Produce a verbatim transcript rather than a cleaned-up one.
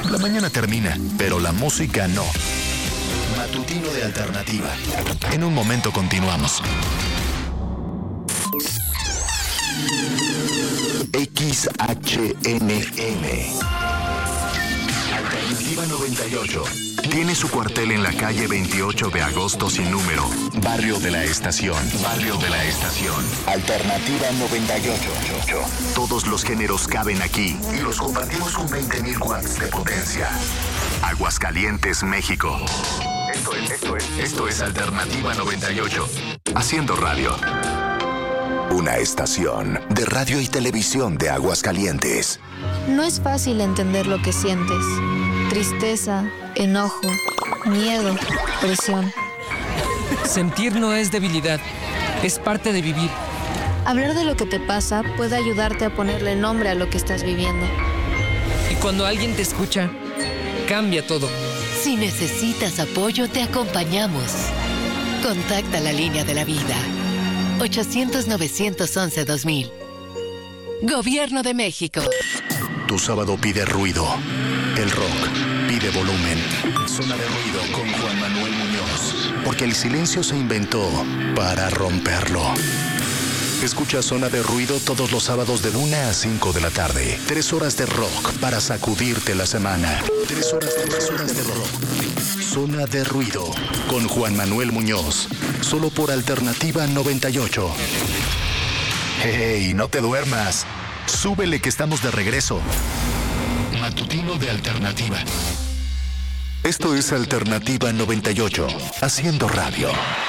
La mañana termina, pero la música no. Matutino de Alternativa. En un momento continuamos. X H N N Alternativa noventa y ocho. Tiene su cuartel en la calle veintiocho de agosto sin número. Barrio de la Estación. Barrio de la Estación. Alternativa noventa y ocho. Todos los géneros caben aquí y los compartimos con veinte mil watts de potencia. Aguascalientes, México. Esto es, esto es, esto es Alternativa noventa y ocho. Haciendo radio. Una estación de radio y televisión de Aguascalientes. No es fácil entender lo que sientes. Tristeza, enojo, miedo, presión. Sentir no es debilidad, es parte de vivir. Hablar de lo que te pasa puede ayudarte a ponerle nombre a lo que estás viviendo. Y cuando alguien te escucha, cambia todo. Si necesitas apoyo, te acompañamos. Contacta la línea de la vida. ochocientos, novecientos once, dos mil. Gobierno de México. Tu sábado pide ruido. El rock pide volumen. Zona de ruido con Juan Manuel Muñoz. Porque el silencio se inventó para romperlo. Escucha Zona de Ruido todos los sábados de una a cinco de la tarde. Tres horas de rock para sacudirte la semana. Tres horas de, tres horas de rock. Zona de Ruido con Juan Manuel Muñoz. Solo por Alternativa noventa y ocho. ¡Hey! No te duermas. Súbele que estamos de regreso. Matutino de Alternativa. Esto es Alternativa noventa y ocho. Haciendo radio.